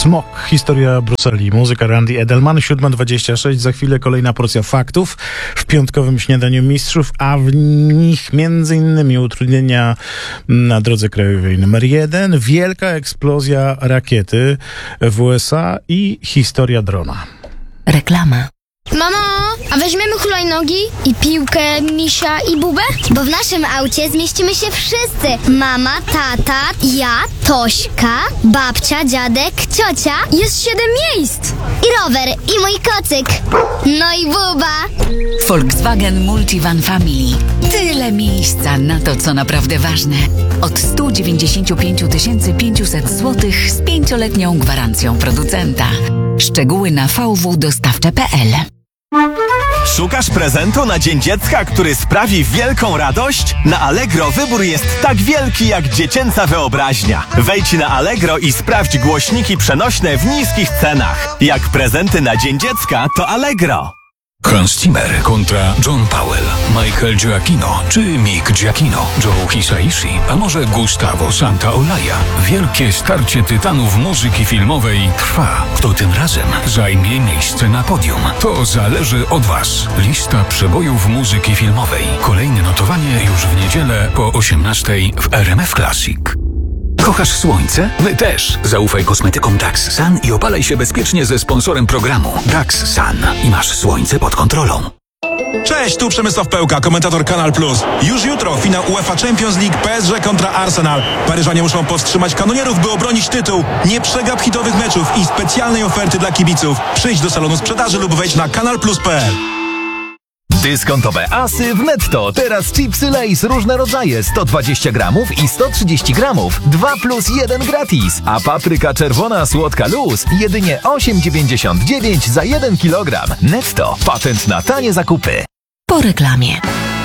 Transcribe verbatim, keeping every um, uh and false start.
Smok. Historia Brukseli. Muzyka Randy Edelman. siódma dwadzieścia sześć. Za chwilę kolejna porcja faktów w piątkowym śniadaniu mistrzów, a w nich między innymi utrudnienia na drodze krajowej numer jeden, wielka eksplozja rakiety w U S A i historia drona. Reklama. Mamo, a weźmiemy hulajnogi i piłkę, misia i bubę? Bo w naszym aucie zmieścimy się wszyscy. Mama, tata, ja, Tośka, babcia, dziadek, ciocia Jest siedem miejsc! i rower, i mój kocyk. No i buba. Volkswagen Multivan Family. Tyle miejsca na to, co naprawdę ważne. Od sto dziewięćdziesiąt pięć tysięcy pięćset złotych z pięcioletnią gwarancją producenta. Szczegóły na v w dostawcze kropka p l. Szukasz prezentu na Dzień Dziecka, który sprawi wielką radość? Na Allegro wybór jest tak wielki jak dziecięca wyobraźnia. Wejdź na Allegro i sprawdź głośniki przenośne w niskich cenach. Jak prezenty na Dzień Dziecka, to Allegro. Hans Zimmer kontra John Powell, Michael Giacchino czy Mick Giacchino, Joe Hisaishi, a może Gustavo Santaolalla. Wielkie starcie tytanów muzyki filmowej trwa. Kto tym razem zajmie miejsce na podium? To zależy od Was. Lista przebojów muzyki filmowej. Kolejne notowanie już w niedzielę po osiemnastej w R M F Classic. Kochasz słońce? My też. Zaufaj kosmetykom Dax Sun i opalaj się bezpiecznie ze sponsorem programu Dax Sun i masz słońce pod kontrolą. Cześć, tu Przemysław Pełka, komentator Kanal Plus. Już jutro finał UEFA Champions League P S G kontra Arsenal. Paryżanie muszą powstrzymać kanonierów, by obronić tytuł. Nie przegap hitowych meczów i specjalnej oferty dla kibiców. Przyjdź do salonu sprzedaży lub wejdź na kanal plus kropka p l. Dyskontowe asy w Netto. Teraz chipsy Lay's różne rodzaje, sto dwadzieścia gramów i sto trzydzieści gramów. dwa plus jeden gratis. A papryka czerwona słodka luz jedynie osiem dziewięćdziesiąt dziewięć za jeden kilogram. Netto. Patent na tanie zakupy. Po reklamie.